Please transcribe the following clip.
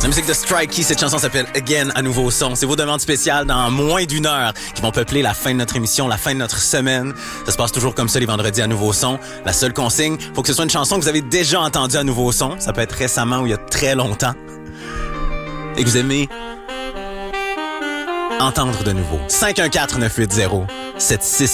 La musique de Strikey, cette chanson s'appelle Again à nouveau son. C'est vos demandes spéciales dans moins d'une heure qui vont peupler la fin de notre émission, la fin de notre semaine. Ça se passe toujours comme ça les vendredis à nouveau son. La seule consigne, faut que ce soit une chanson que vous avez déjà entendue à nouveau son. Ça peut être récemment ou il y a très longtemps. Et que vous aimez entendre de nouveau. 514-980-76